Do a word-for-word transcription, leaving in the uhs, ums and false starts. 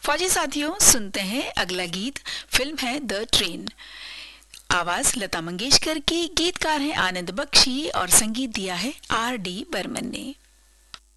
फौजी साथियों, सुनते हैं अगला गीत। फिल्म है द ट्रेन। आवाज लता मंगेशकर की, गीतकार हैं आनंद बख्शी और संगीत दिया है आर डी बर्मन ने।